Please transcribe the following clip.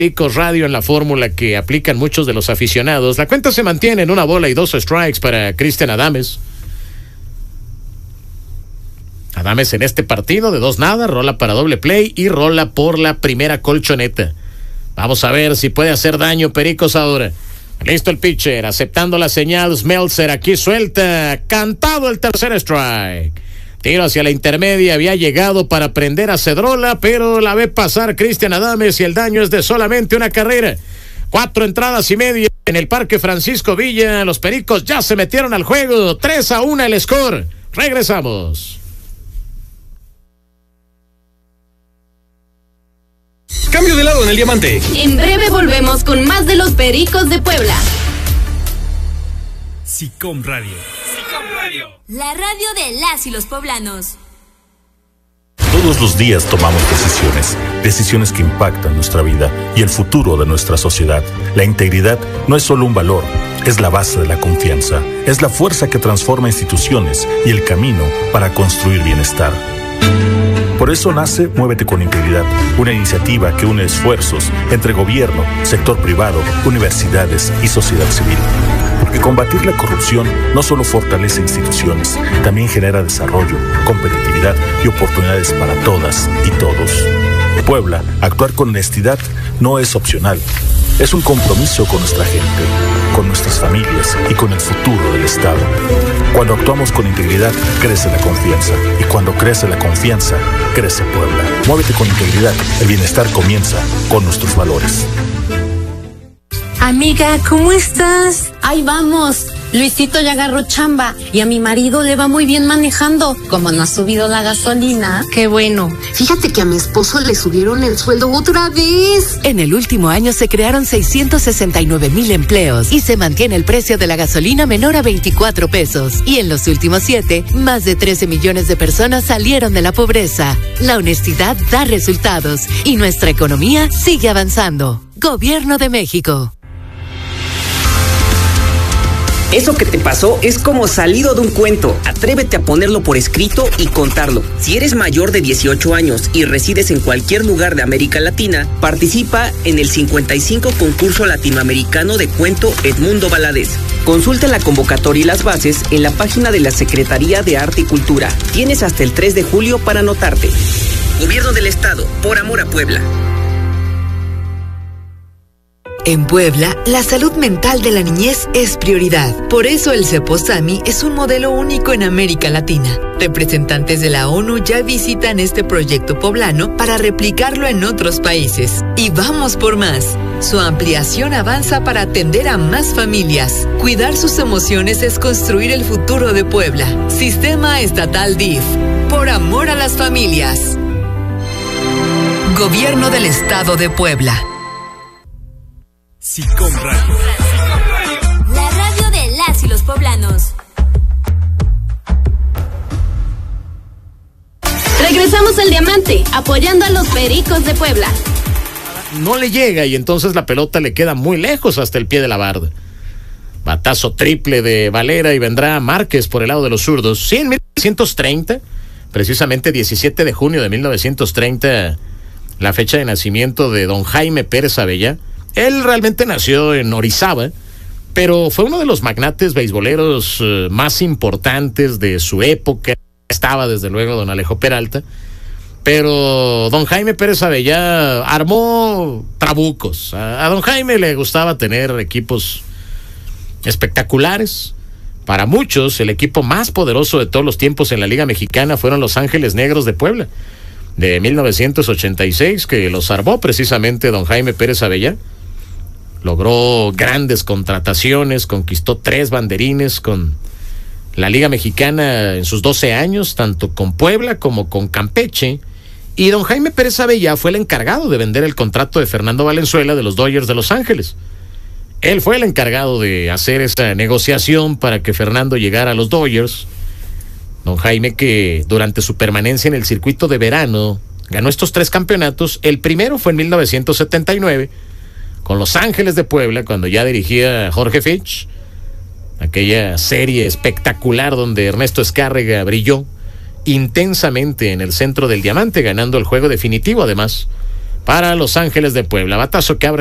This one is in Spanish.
Pericos Radio en la fórmula que aplican muchos de los aficionados. La cuenta se mantiene en 1 bola y 2 strikes para Cristian Adames. Adames en este partido de 2-0, rola para doble play y rola por la primera colchoneta. Vamos a ver si puede hacer daño Pericos ahora. Listo el pitcher, aceptando la señal. Smeltzer aquí suelta, cantado el tercer strike. Tiro hacia la intermedia, había llegado para prender a Cedrola, pero la ve pasar Cristian Adames y el daño es de solamente una carrera. 4 entradas y media en el Parque Francisco Villa. Los Pericos ya se metieron al juego. 3-1 el score. Regresamos. Cambio de lado en el diamante. En breve volvemos con más de los Pericos de Puebla. SICOM Radio. La radio de las y los poblanos. Todos los días tomamos decisiones que impactan nuestra vida y el futuro de nuestra sociedad. La integridad no es solo un valor, es la base de la confianza, es la fuerza que transforma instituciones y el camino para construir bienestar. Por eso nace Muévete con Integridad, una iniciativa que une esfuerzos entre gobierno, sector privado, universidades y sociedad civil. Porque combatir la corrupción no solo fortalece instituciones, también genera desarrollo, competitividad y oportunidades para todas y todos. Puebla, actuar con honestidad no es opcional. Es un compromiso con nuestra gente, con nuestras familias y con el futuro del Estado. Cuando actuamos con integridad, crece la confianza. Y cuando crece la confianza, crece Puebla. Muévete con integridad. El bienestar comienza con nuestros valores. Amiga, ¿cómo estás? Ahí vamos. Luisito ya agarró chamba y a mi marido le va muy bien manejando. Como no ha subido la gasolina. Qué bueno. Fíjate que a mi esposo le subieron el sueldo otra vez. En el último año se crearon 669,000 empleos y se mantiene el precio de la gasolina menor a 24 pesos. Y en los últimos 7, más de 13 millones de personas salieron de la pobreza. La honestidad da resultados y nuestra economía sigue avanzando. Gobierno de México. Eso que te pasó es como salido de un cuento. Atrévete a ponerlo por escrito y contarlo. Si eres mayor de 18 años y resides en cualquier lugar de América Latina, participa en el 55 Concurso Latinoamericano de Cuento Edmundo Valadez. Consulta la convocatoria y las bases en la página de la Secretaría de Arte y Cultura. Tienes hasta el 3 de julio para anotarte. Gobierno del Estado, por amor a Puebla. En Puebla, la salud mental de la niñez es prioridad. Por eso el CEPOSAMI es un modelo único en América Latina. Representantes de la ONU ya visitan este proyecto poblano para replicarlo en otros países. Y vamos por más. Su ampliación avanza para atender a más familias. Cuidar sus emociones es construir el futuro de Puebla. Sistema Estatal DIF. Por amor a las familias. Gobierno del Estado de Puebla. SICOM Radio. La radio de las y los poblanos. Regresamos al diamante, apoyando a los Pericos de Puebla. No le llega y entonces la pelota le queda muy lejos hasta el pie de la barda. Batazo triple de Valera y vendrá Márquez por el lado de los zurdos. Sí, en 1930, precisamente 17 de junio de 1930, la fecha de nacimiento de don Jaime Pérez Avellá. Él realmente nació en Orizaba, pero fue uno de los magnates beisboleros más importantes de su época. Estaba desde luego don Alejo Peralta, pero don Jaime Pérez Avellá armó trabucos. A don Jaime le gustaba tener equipos espectaculares. Para muchos, el equipo más poderoso de todos los tiempos en la Liga Mexicana fueron los Ángeles Negros de Puebla, de 1986, que los armó precisamente don Jaime Pérez Avellá. Logró grandes contrataciones, conquistó 3 banderines con la Liga Mexicana en sus 12 años, tanto con Puebla como con Campeche. Y don Jaime Pérez Avellá fue el encargado de vender el contrato de Fernando Valenzuela de los Dodgers de Los Ángeles. Él fue el encargado de hacer esta negociación para que Fernando llegara a los Dodgers. Don Jaime, que durante su permanencia en el circuito de verano ganó estos 3 campeonatos. El primero fue en 1979 con Los Ángeles de Puebla, cuando ya dirigía Jorge Fitch, aquella serie espectacular donde Ernesto Escárrega brilló intensamente en el centro del diamante, ganando el juego definitivo además para Los Ángeles de Puebla. Batazo que abre